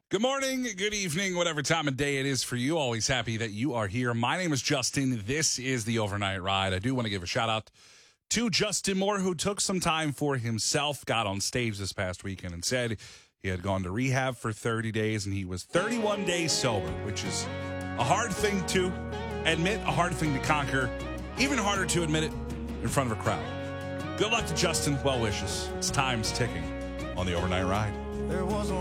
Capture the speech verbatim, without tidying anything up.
Good morning, good evening, whatever time of day it is for you. Always happy that you are here. My name is Justin. This is the Overnight Ride. I do want to give a shout out to Justin Moore, who took some time for himself, got on stage this past weekend and said he had gone to rehab for thirty days and he was thirty-one days sober, which is a hard thing to admit, a hard thing to conquer, even harder to admit it in front of a crowd. Good luck to Justin. Well wishes. It's time's ticking on the Overnight Ride. There was a